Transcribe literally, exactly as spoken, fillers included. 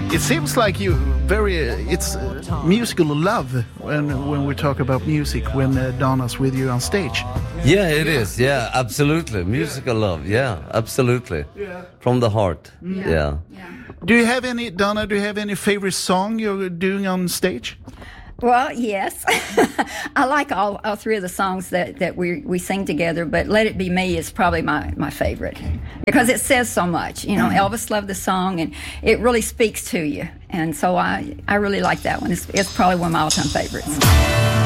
It seems like you very, uh, it's uh, musical love when when we talk about music, when uh, Donna's with you on stage. Yeah, it is. Yeah, absolutely. Musical love. Yeah, absolutely. Yeah. From the heart. Yeah. Yeah. Yeah. Do you have any, Donna, do you have any favorite song you're doing on stage? Well, yes. I like all, all three of the songs that, that we we sing together, but Let It Be Me is probably my, my favorite because it says so much. You know, Elvis loved the song, and it really speaks to you. And so I, I really like that one. It's, it's probably one of my all-time favorites.